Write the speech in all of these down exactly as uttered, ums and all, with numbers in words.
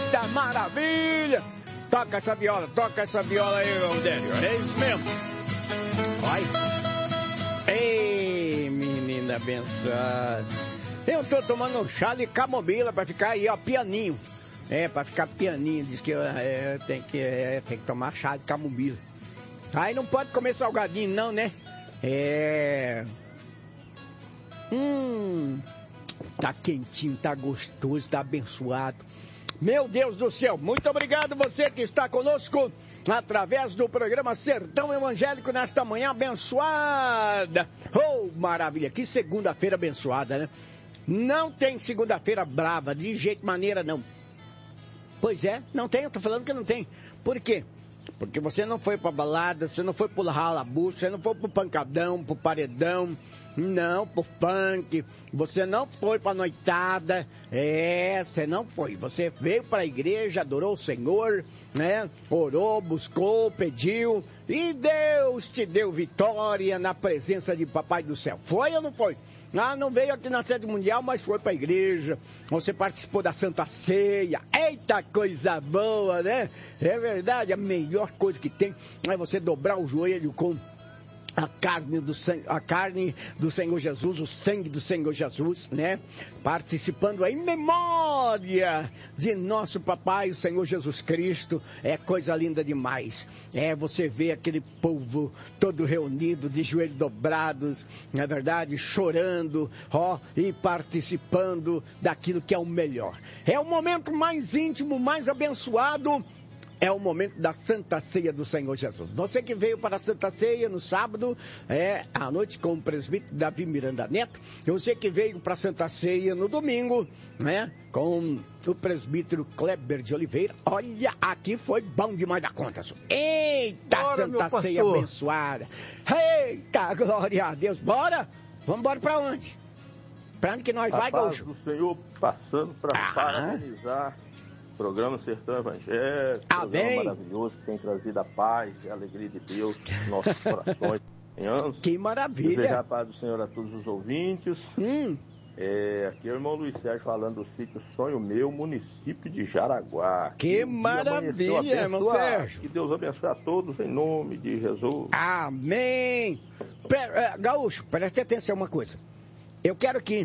Eita, maravilha! Toca essa viola, toca essa viola aí, Odélio. É isso mesmo. Vai. Ei, menina abençoada. Eu tô tomando um chá de camomila pra ficar aí, ó, pianinho. É, pra ficar pianinho. Diz que é, tem, que, é, tem que tomar chá de camomila. Aí não pode comer salgadinho, não, né? É... Hum... Tá quentinho, tá gostoso, tá abençoado. Meu Deus do céu, muito obrigado você que está conosco através do programa Sertão Evangélico nesta manhã abençoada. Oh, maravilha, que segunda-feira abençoada, né? Não tem segunda-feira brava, de jeito maneira não. Pois é, não tem, eu tô falando que não tem. Por quê? Porque você não foi pra balada, você não foi pro ralabucho, você não foi pro pancadão, pro paredão, não, pro funk, você não foi pra noitada, é, você não foi. Você veio pra igreja, adorou o Senhor, né? Orou, buscou, pediu e Deus te deu vitória na presença de Papai do Céu. Foi ou não foi? Ah, não veio aqui na sede mundial, mas foi para a igreja. Você participou da Santa Ceia. Eita, coisa boa, né? É verdade, a melhor coisa que tem é você dobrar o joelho com a carne do sangue, a carne do Senhor Jesus, o sangue do Senhor Jesus, né? Participando aí em memória de nosso papai, o Senhor Jesus Cristo. É coisa linda demais. É você ver aquele povo todo reunido, de joelhos dobrados, não é verdade? Chorando, ó, e participando daquilo que é o melhor. É o momento mais íntimo, mais abençoado. É o momento da Santa Ceia do Senhor Jesus. Você que veio para a Santa Ceia no sábado, é, à noite com o presbítero Davi Miranda Neto. Você que veio para a Santa Ceia no domingo, né, com o presbítero Kleber de Oliveira. Olha, aqui foi bom demais da conta. Eita, bora, Santa Ceia abençoada. Eita, glória a Deus. Bora? Vamos embora para onde? Para onde que nós vai, Gaúcho? A paz do Senhor passando para ah. parabenizar programa Sertão Evangélico, Amém. Programa maravilhoso que tem trazido a paz e a alegria de Deus nos nossos corações. Que maravilha! Desejar a paz do Senhor a todos os ouvintes. Hum. É, aqui é o irmão Luiz Sérgio falando do sítio Sonho Meu, município de Jaraguá. Que maravilha, irmão Sérgio! Que Deus abençoe a todos em nome de Jesus. Amém! Pera, Gaúcho, preste atenção uma coisa. Eu quero aqui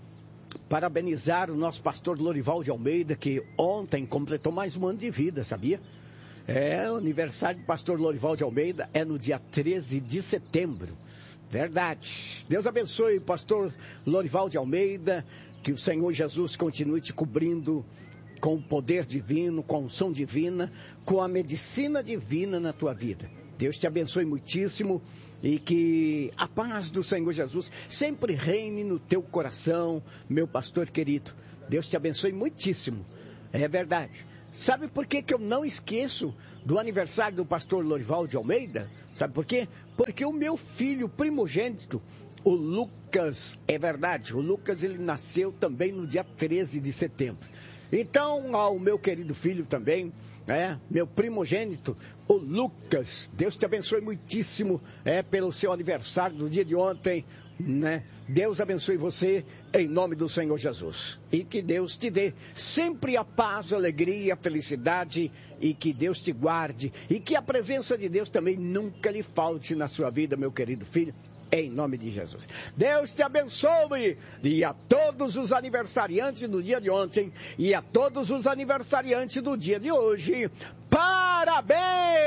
parabenizar o nosso pastor Lorival de Almeida, que ontem completou mais um ano de vida, sabia? É, o aniversário do pastor Lorival de Almeida é no dia treze de setembro. Verdade. Deus abençoe o pastor Lorival de Almeida, que o Senhor Jesus continue te cobrindo com o poder divino, com a unção divina, com a medicina divina na tua vida. Deus te abençoe muitíssimo. E que a paz do Senhor Jesus sempre reine no teu coração, meu pastor querido. Deus te abençoe muitíssimo. É verdade. Sabe por que que eu não esqueço do aniversário do pastor Lorival de Almeida? Sabe por quê? Porque o meu filho primogênito, o Lucas, é verdade, o Lucas ele nasceu também no dia treze de setembro. Então, ao meu querido filho também, é, meu primogênito, o Lucas, Deus te abençoe muitíssimo, é, pelo seu aniversário do dia de ontem, né? Deus abençoe você em nome do Senhor Jesus. E que Deus te dê sempre a paz, a alegria, a felicidade, e que Deus te guarde, e que a presença de Deus também nunca lhe falte na sua vida, meu querido filho. Em nome de Jesus. Deus te abençoe. E a todos os aniversariantes do dia de ontem e a todos os aniversariantes do dia de hoje, parabéns!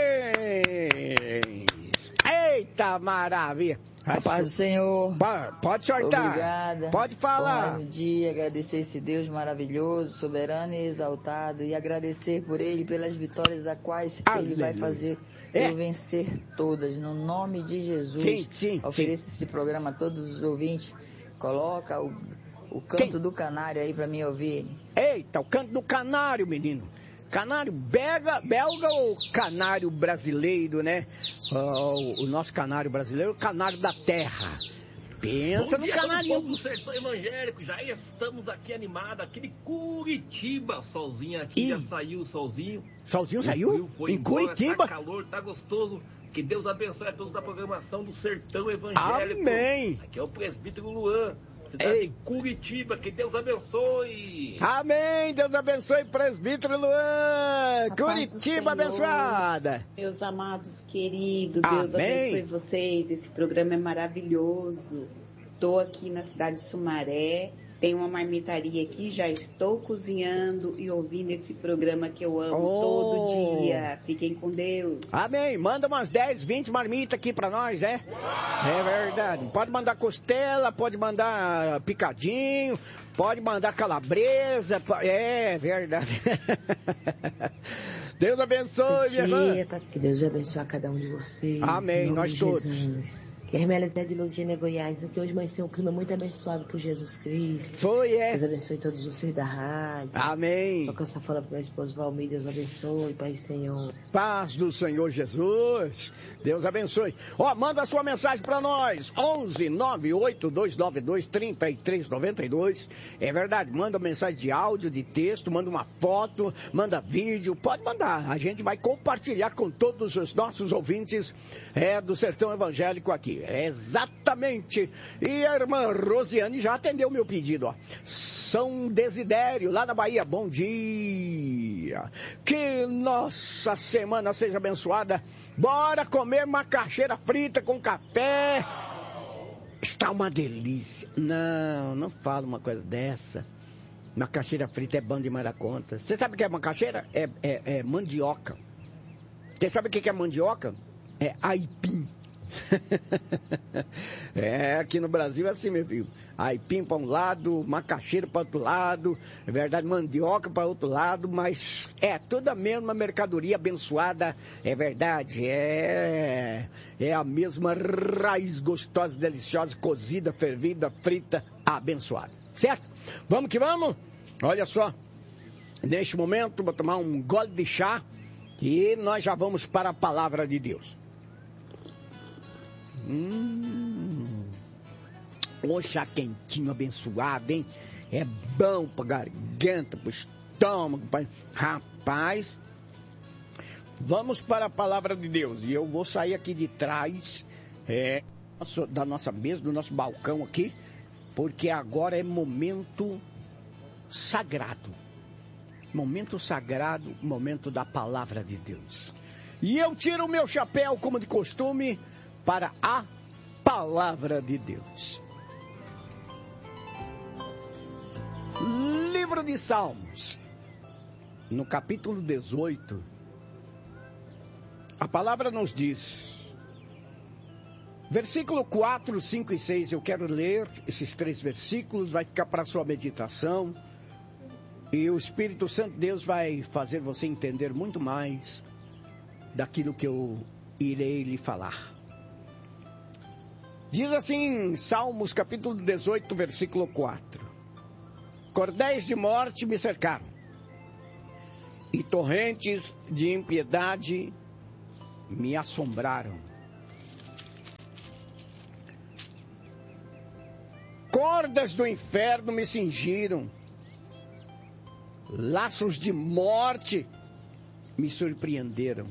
Eita maravilha! A paz do Senhor. Pode, pode sortar. Obrigada. Pode falar. Por mais um dia, agradecer esse Deus maravilhoso, soberano e exaltado, e agradecer por Ele, pelas vitórias a quais Aleluia. Ele vai fazer é. eu vencer todas, no nome de Jesus. Sim, sim. Ofereço sim. esse programa a todos os ouvintes. Coloca o, o canto Quem? do canário aí para mim ouvir. Eita, o canto do canário, menino. Canário belga, belga ou canário brasileiro, né? Oh, o nosso canário brasileiro, o canário da terra. Pensa no canário. Do Sertão Evangélico, já estamos aqui animados, aqui de Curitiba, solzinho aqui, e... já saiu o solzinho. Solzinho saiu? Foi em embora, Curitiba? Tá calor, tá gostoso. Que Deus abençoe a todos da programação do Sertão Evangélico. Amém. Aqui é o presbítero Luan. cidade Ei. de Curitiba. Que Deus abençoe. Amém. Deus abençoe, presbítero Luan. A Curitiba abençoada. Meus amados queridos, Deus Amém. abençoe vocês. Esse programa é maravilhoso. Estou aqui na cidade de Sumaré. Tem uma marmitaria aqui, já estou cozinhando e ouvindo esse programa que eu amo oh. todo dia. Fiquem com Deus. Amém. Manda umas dez, vinte marmitas aqui pra nós, é? É verdade. Pode mandar costela, pode mandar picadinho, pode mandar calabresa. É verdade. Deus abençoe, minha irmã. Que Deus abençoe a cada um de vocês. Amém, nós todos. Jesus. Hermeles é de Luzina, Goiás. Aqui hoje vai ser um clima muito abençoado por Jesus Cristo. Foi, é. Deus abençoe todos vocês da rádio. Amém. Toca essa fala para meu esposo Valmir. Deus abençoe, Pai e Senhor. Paz do Senhor Jesus. Deus abençoe. Ó, oh, manda a sua mensagem para nós. onze nove oito dois nove dois três três nove dois. É verdade, manda mensagem de áudio, de texto, manda uma foto, manda vídeo. Pode mandar. A gente vai compartilhar com todos os nossos ouvintes é, do Sertão Evangélico aqui. Exatamente. E a irmã Rosiane já atendeu o meu pedido, ó. São Desidério, lá na Bahia. Bom dia. Que nossa semana seja abençoada. Bora comer macaxeira frita com café. Está uma delícia. Não, não fala uma coisa dessa. Macaxeira frita é bom demais da conta. Você sabe o que é macaxeira? É, é, é mandioca. Você sabe o que é mandioca? É aipim. É, aqui no Brasil é assim, meu filho. Aipim para um lado, macaxeira para outro lado, é verdade, mandioca para outro lado, mas é toda a mesma mercadoria abençoada, é verdade, é, é a mesma raiz gostosa, deliciosa, cozida, fervida, frita, abençoada, certo? Vamos que vamos? Olha só, neste momento vou tomar um gole de chá e nós já vamos para a palavra de Deus. Hum, o chá quentinho, abençoado, hein? É bom pra garganta, pro estômago, pra... Rapaz, vamos para a palavra de Deus. E eu vou sair aqui de trás é, da nossa mesa, do nosso balcão aqui, porque agora é momento sagrado. Momento sagrado, momento da palavra de Deus. E eu tiro o meu chapéu, como de costume, para a palavra de Deus. Livro de Salmos, no capítulo dezoito, a palavra nos diz, versículo quatro, cinco e seis, eu quero ler esses três versículos, vai ficar para a sua meditação, e o Espírito Santo de Deus vai fazer você entender muito mais daquilo que eu irei lhe falar. Diz assim, Salmos capítulo dezoito, versículo quatro. Cordéis de morte me cercaram, e torrentes de impiedade me assombraram. Cordas do inferno me cingiram, laços de morte me surpreenderam.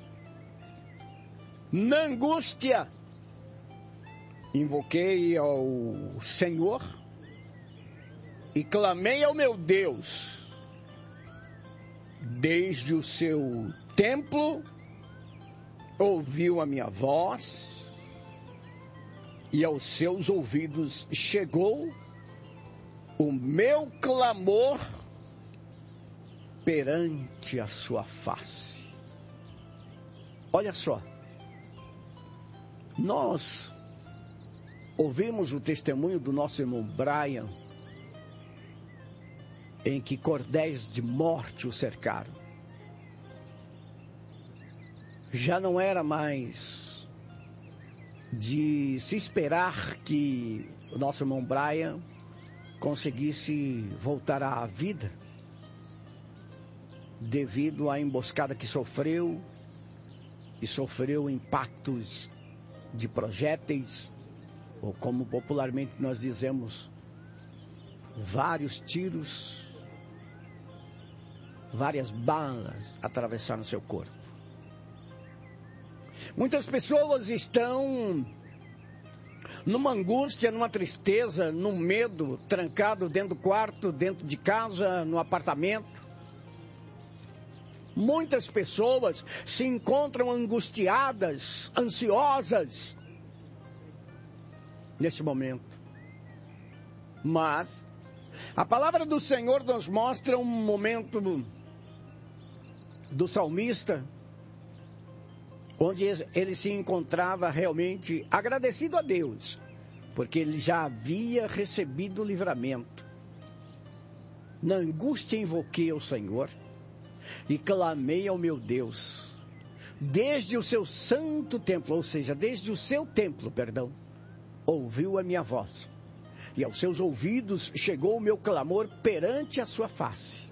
Na angústia, invoquei ao Senhor e clamei ao meu Deus. Desde o seu templo, ouviu a minha voz e aos seus ouvidos chegou o meu clamor perante a sua face. Olha só, nós ouvimos o testemunho do nosso irmão Brian, em que cordéis de morte o cercaram. Já não era mais de se esperar que o nosso irmão Brian conseguisse voltar à vida, devido à emboscada que sofreu, e sofreu impactos de projéteis, ou como popularmente nós dizemos, vários tiros, várias balas atravessaram seu corpo. Muitas pessoas estão numa angústia, numa tristeza, num medo, trancado dentro do quarto, dentro de casa, no apartamento. Muitas pessoas se encontram angustiadas, ansiosas nesse momento. Mas a palavra do Senhor nos mostra um momento do salmista, onde ele se encontrava realmente agradecido a Deus, porque ele já havia recebido o livramento. Na angústia invoquei ao Senhor e clamei ao meu Deus, desde o seu santo templo, ou seja, desde o seu templo, perdão, ouviu a minha voz, e aos seus ouvidos chegou o meu clamor perante a sua face.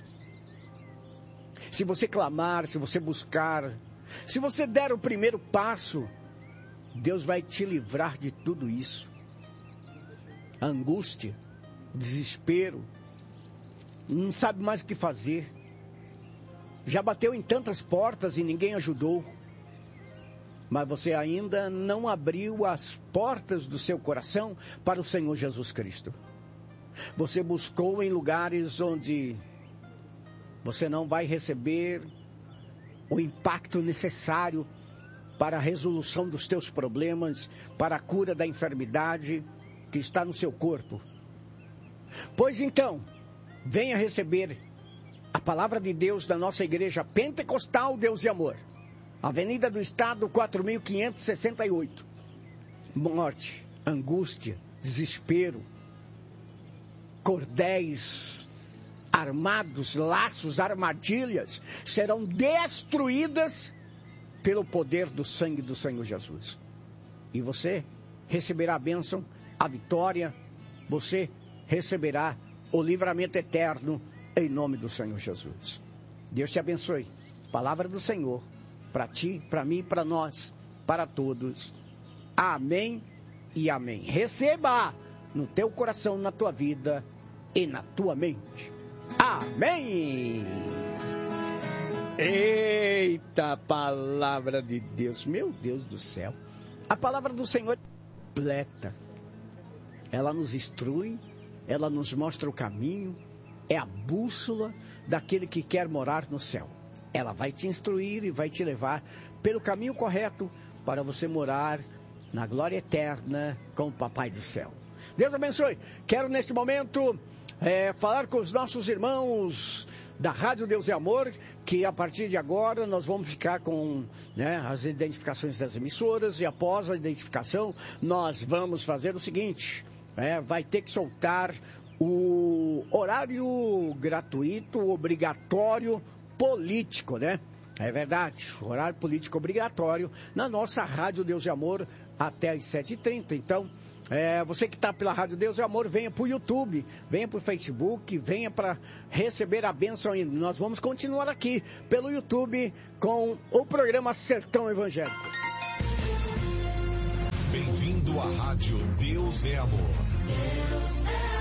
Se você clamar, se você buscar, se você der o primeiro passo, Deus vai te livrar de tudo isso. A angústia, desespero, não sabe mais o que fazer. Já bateu em tantas portas e ninguém ajudou. Mas você ainda não abriu as portas do seu coração para o Senhor Jesus Cristo. Você buscou em lugares onde você não vai receber o impacto necessário para a resolução dos teus problemas, para a cura da enfermidade que está no seu corpo. Pois então, venha receber a palavra de Deus da nossa igreja pentecostal Deus e Amor. Avenida do Estado, quatro mil quinhentos e sessenta e oito. Morte, angústia, desespero, cordéis armados, laços, armadilhas serão destruídas pelo poder do sangue do Senhor Jesus. E você receberá a bênção, a vitória, você receberá o livramento eterno em nome do Senhor Jesus. Deus te abençoe. Palavra do Senhor para ti, para mim, para nós, para todos. Amém e amém. Receba no teu coração, na tua vida e na tua mente. Amém! Eita, palavra de Deus, meu Deus do céu. A palavra do Senhor é completa. Ela nos instrui, ela nos mostra o caminho, é a bússola daquele que quer morar no céu. Ela vai te instruir e vai te levar pelo caminho correto para você morar na glória eterna com o Papai do céu. Deus abençoe. Quero neste momento é, falar com os nossos irmãos da Rádio Deus e Amor, que a partir de agora nós vamos ficar com, né, as identificações das emissoras, e após a identificação nós vamos fazer o seguinte, é, vai ter que soltar o horário gratuito, obrigatório, político, né? É verdade, horário político obrigatório na nossa Rádio Deus e Amor até às sete e trinta. Então, é, você que está pela Rádio Deus e Amor, venha para o YouTube, venha para o Facebook, venha para receber a bênção ainda. Nós vamos continuar aqui pelo YouTube com o programa Sertão Evangélico. Bem-vindo à Rádio Deus é Amor. Deus é amor.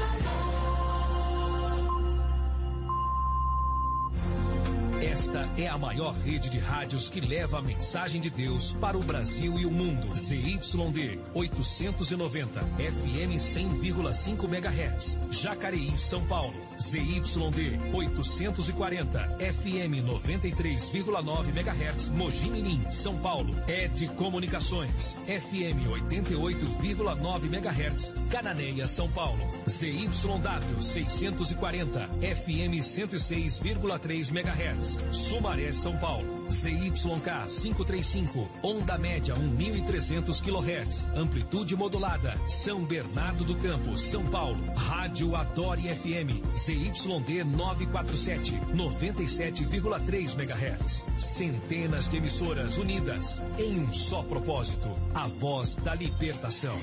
Esta é a maior rede de rádios que leva a mensagem de Deus para o Brasil e o mundo. Z Y D oitocentos e noventa, F M cem vírgula cinco megahertz, Jacareí, São Paulo. Z Y D oitocentos e quarenta, F M noventa e três vírgula nove megahertz, Mogi Mirim, São Paulo. Ed Comunicações, F M oitenta e oito vírgula nove megahertz, Cananéia, São Paulo. Z Y W seiscentos e quarenta, F M cento e seis vírgula três megahertz, Sumaré, São Paulo. Z Y K quinhentos e trinta e cinco, onda média um mil e trezentos quilohertz, amplitude modulada, São Bernardo do Campo, São Paulo. Rádio Adore F M, Z Y D novecentos e quarenta e sete, noventa e sete vírgula três megahertz. Centenas de emissoras unidas em um só propósito, a voz da libertação.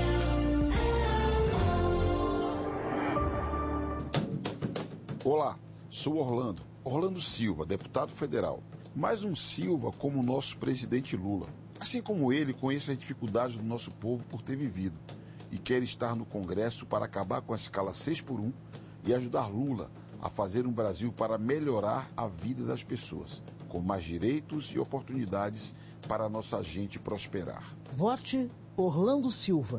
Olá, sou Orlando, Orlando Silva, deputado federal. Mais um Silva como o nosso presidente Lula. Assim como ele, conheço as dificuldades do nosso povo por ter vivido e quer estar no Congresso para acabar com a escala seis por um e ajudar Lula a fazer um Brasil para melhorar a vida das pessoas, com mais direitos e oportunidades para a nossa gente prosperar. Vote Orlando Silva,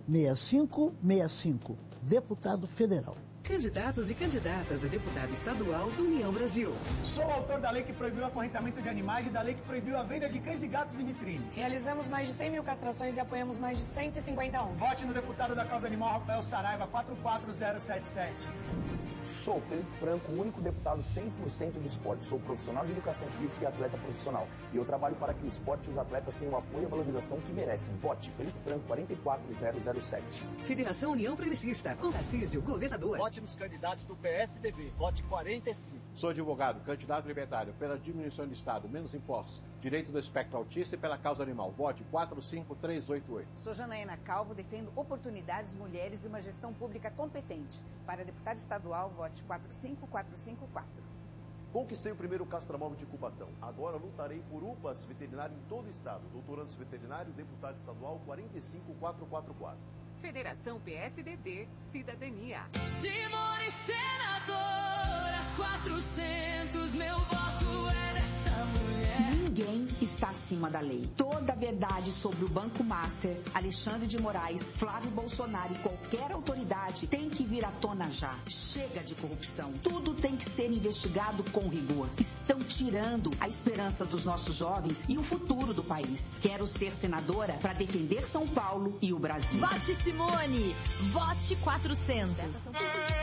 seis cinco seis cinco, deputado federal. Candidatos e candidatas a deputado estadual do União Brasil. Sou o autor da lei que proibiu o acorrentamento de animais e da lei que proibiu a venda de cães e gatos em vitrines. Realizamos mais de cem mil castrações e apoiamos mais de cento e cinquenta um. Vote no deputado da causa animal Rafael Saraiva, quatro quatro zero sete sete. Sou Felipe Franco, o único deputado cem por cento do esporte. Sou profissional de educação física e atleta profissional. E eu trabalho para que o esporte e os atletas tenham o apoio e a valorização que merecem. Vote Felipe Franco, quatro quatro zero zero sete. Federação União Progressista, com Tarcísio, governador. Vote nos candidatos do P S D B. Vote quarenta e cinco. Sou advogado, candidato libertário, pela diminuição do Estado, menos impostos, direito do espectro autista e pela causa animal. Vote quatro cinco três oito oito. Sou Janaína Calvo, defendo oportunidades, mulheres e uma gestão pública competente. Para deputado estadual, vote quatro cinco quatro cinco quatro. Conquistei o primeiro castramóvel de Cubatão. Agora lutarei por U P A S veterinário em todo o estado. Doutorandos veterinário, deputado estadual quatro cinco quatro quatro quatro. Federação P S D B, Cidadania. Simone Senadora, quatrocentos, meu voto é dessa mulher. Ninguém está acima da lei. Toda a verdade sobre o Banco Master, Alexandre de Moraes, Flávio Bolsonaro e qualquer autoridade tem que vir à tona já. Chega de corrupção. Tudo tem que ser investigado com rigor. Estão tirando a esperança dos nossos jovens e o futuro do país. Quero ser senadora para defender São Paulo e o Brasil. Vote Simone! Vote quatrocentos!